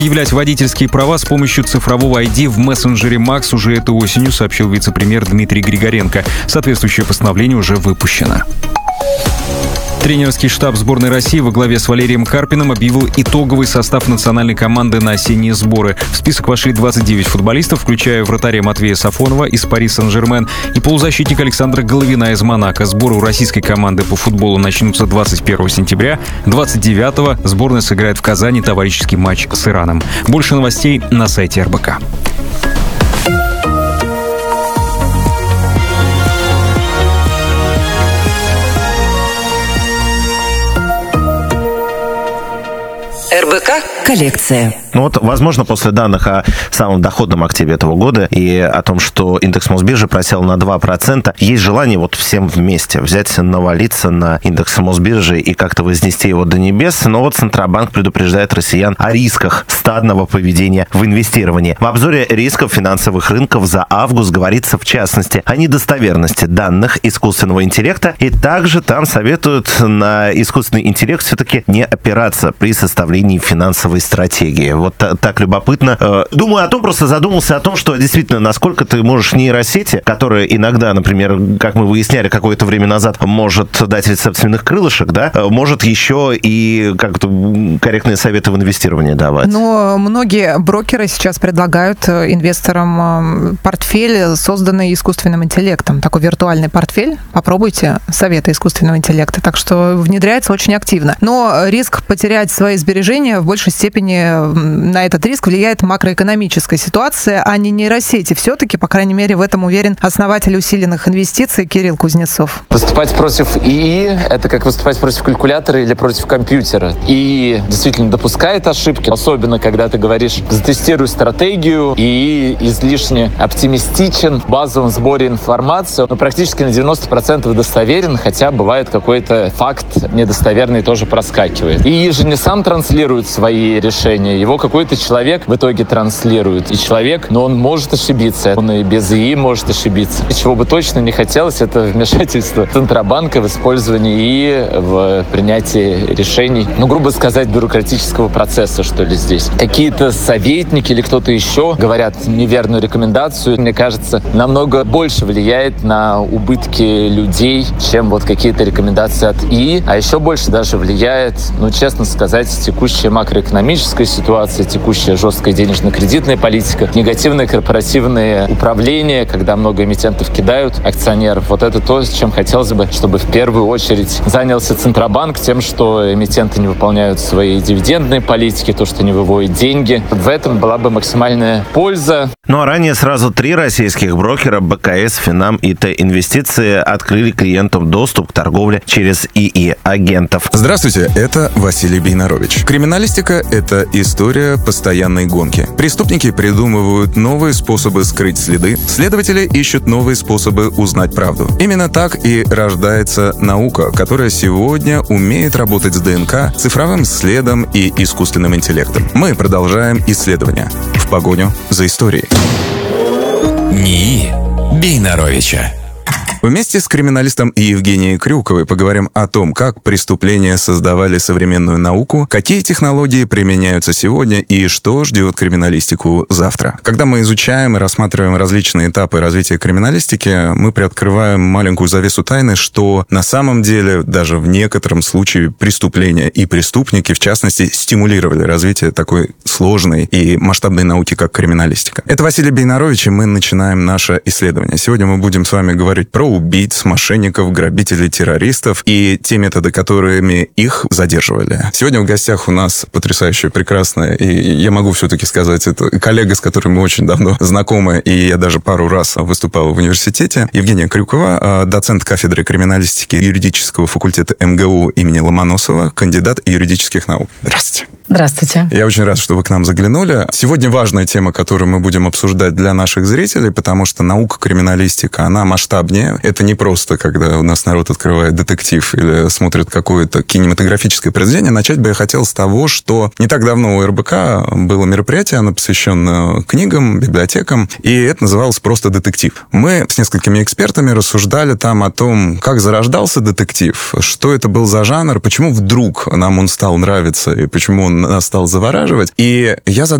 Являть водительские права с помощью цифрового ID в мессенджере Max уже этой осенью, сообщил вице-премьер Дмитрий Григоренко. Соответствующее постановление уже выпущено. Тренерский штаб сборной России во главе с Валерием Карпиным объявил итоговый состав национальной команды на осенние сборы. В список вошли 29 футболистов, включая вратаря Матвея Сафонова из Пари Сен-Жермен и полузащитника Александра Головина из Монако. Сборы у российской команды по футболу начнутся 21 сентября. 29-го сборная сыграет в Казани товарищеский матч с Ираном. Больше новостей на сайте РБК. РБК «Коллекция». Возможно, после данных о самом доходном активе этого года и о том, что индекс Мосбиржи просел на 2%, есть желание всем вместе взять, навалиться на индекс Мосбиржи и как-то вознести его до небес. Но Центробанк предупреждает россиян о рисках стадного поведения в инвестировании. В обзоре рисков финансовых рынков за август говорится, в частности, о недостоверности данных искусственного интеллекта. И также там советуют на искусственный интеллект все-таки не опираться при составлении финансовой стратегии. Так любопытно. Думаю о том, просто задумался о том, что действительно, насколько ты можешь нейросети, которые иногда, например, как мы выясняли какое-то время назад, может дать рецепт свиных крылышек, да, может еще и как-то корректные советы в инвестировании давать. Но многие брокеры сейчас предлагают инвесторам портфель, созданный искусственным интеллектом. Такой виртуальный портфель. Попробуйте советы искусственного интеллекта. Так что внедряется очень активно. Но риск потерять свои сбережения в большей степени на этот риск влияет макроэкономическая ситуация, а не нейросети. Все-таки, по крайней мере, в этом уверен основатель усиленных инвестиций Кирилл Кузнецов. Выступать против ИИ – это как выступать против калькулятора или против компьютера. И действительно допускает ошибки, особенно когда ты говоришь «затестируй стратегию», и излишне оптимистичен в базовом сборе информации, но практически на 90% достоверен, хотя бывает какой-то факт недостоверный тоже проскакивает. ИИ же не сам транслирует свои решения, его какой-то человек в итоге транслирует. И человек, но он может ошибиться. Он и без ИИ может ошибиться. И чего бы точно не хотелось, это вмешательство Центробанка в использовании ИИ в принятии решений, грубо сказать, бюрократического процесса, что ли, здесь. Какие-то советники или кто-то еще говорят неверную рекомендацию, мне кажется, намного больше влияет на убытки людей, чем какие-то рекомендации от ИИ. А еще больше даже влияет, честно сказать, текущая макроэкономическая ситуация, текущая жесткая денежно-кредитная политика, негативное корпоративное управление, когда много эмитентов кидают акционеров. Это то, с чем хотелось бы, чтобы в первую очередь занялся Центробанк, тем, что эмитенты не выполняют свои дивидендные политики, то, что не выводят деньги. В этом была бы максимальная польза. А ранее сразу 3 российских брокера БКС, Финам и Т-Инвестиции открыли клиентам доступ к торговле через ИИ-агентов. Здравствуйте, это Василий Бейнарович. Криминалистика — это история постоянной гонки. Преступники придумывают новые способы скрыть следы, следователи ищут новые способы узнать правду. Именно так и рождается наука, которая сегодня умеет работать с ДНК, цифровым следом и искусственным интеллектом. Мы продолжаем исследования в погоню за историей. НИИ Бейнаровича. Вместе с криминалистом Евгенией Крюковой поговорим о том, как преступления создавали современную науку, какие технологии применяются сегодня и что ждет криминалистику завтра. Когда мы изучаем и рассматриваем различные этапы развития криминалистики, мы приоткрываем маленькую завесу тайны, что на самом деле даже в некотором случае преступления и преступники, в частности, стимулировали развитие такой сложной и масштабной науки, как криминалистика. Это Василий Бейнарович, и мы начинаем наше исследование. Сегодня мы будем с вами говорить про убийц, мошенников, грабителей, террористов и те методы, которыми их задерживали. Сегодня в гостях у нас потрясающая, прекрасная, и я могу все-таки сказать, это коллега, с которой мы очень давно знакомы, и я даже пару раз выступал в университете, Евгения Крюкова, доцент кафедры криминалистики юридического факультета МГУ имени Ломоносова, кандидат юридических наук. Здравствуйте. Здравствуйте. Я очень рад, что вы к нам заглянули. Сегодня важная тема, которую мы будем обсуждать для наших зрителей, потому что наука криминалистика, она масштабнее, это не просто, когда у нас народ открывает детектив или смотрит какое-то кинематографическое произведение. Начать бы я хотел с того, что не так давно у РБК было мероприятие, оно посвящено книгам, библиотекам, и это называлось просто «Детектив». Мы с несколькими экспертами рассуждали там о том, как зарождался детектив, что это был за жанр, почему вдруг нам он стал нравиться и почему он нас стал завораживать. И я задал